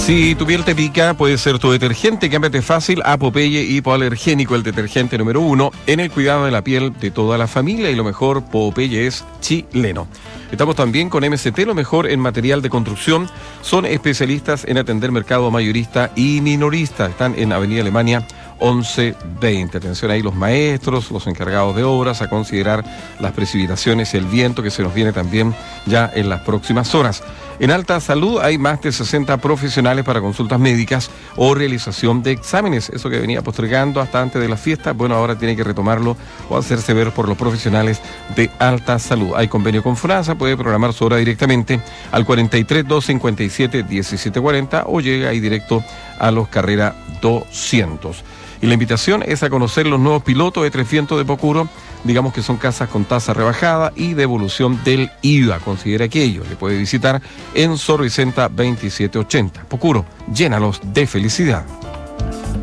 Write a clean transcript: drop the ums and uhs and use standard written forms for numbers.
Si tu piel te pica, puede ser tu detergente. Cámbiate fácil a Popeye Hipoalergénico, el detergente número 1 en el cuidado de la piel de toda la familia. Y lo mejor, Popeye es chileno. Estamos también con MST, lo mejor en material de construcción. Son especialistas en atender mercado mayorista y minorista. Están en Avenida Alemania 1120. Atención ahí los maestros, los encargados de obras, a considerar las precipitaciones y el viento que se nos viene también ya en las próximas horas. En Alta Salud hay más de 60 profesionales para consultas médicas o realización de exámenes. Eso que venía postergando hasta antes de la fiesta, bueno, ahora tiene que retomarlo o hacerse ver por los profesionales de Alta Salud. Hay convenio con FONASA, puede programar su hora directamente al 43 257 1740 o llega ahí directo a los Carrera 200. Y la invitación es a conocer los nuevos pilotos de 300 de Pocuro. Digamos que son casas con tasa rebajada y devolución del IVA. Considera aquello. Le puede visitar en Sor Vicenta 2780. Pocuro, llénalos de felicidad.